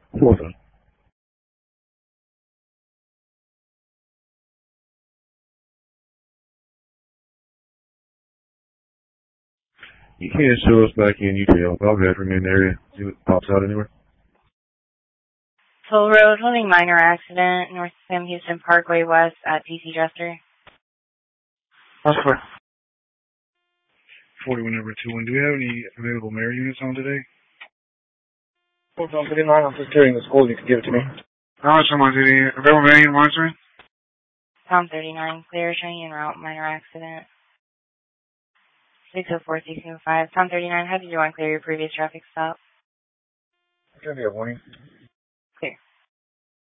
Fourth one. You can't show us back in UTL. I'll go ahead and remain in the area. See what pops out anywhere. Toll Road, holding minor accident, North Sam Houston Parkway West at PC Jester. That's correct. 41 number 21. Do we have any available Mary units on today? Hold on, get in line. I'm just carrying the school. You can give it to me. How much someone's available Mary in monitoring? Tom 39, clear, showing en route, minor accident. 604, 605. Tom 39, how did you want to clear your previous traffic stop? It's going to be a warning.